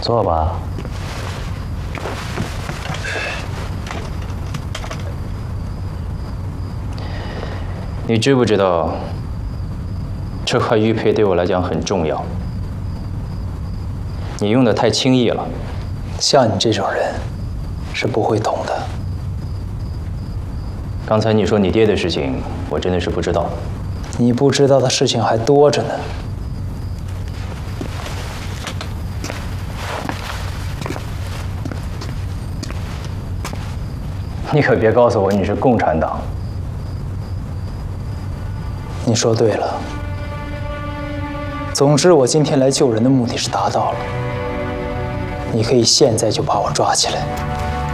坐吧。你知不知道，这块玉佩对我来讲很重要？你用的太轻易了。 像你这种人，是不会懂的。 刚才你说你爹的事情，我真的是不知道。 你不知道的事情还多着呢。 你可别告诉我你是共产党。 你说对了。总之，我今天来救人的目的是达到了。你可以现在就把我抓起来。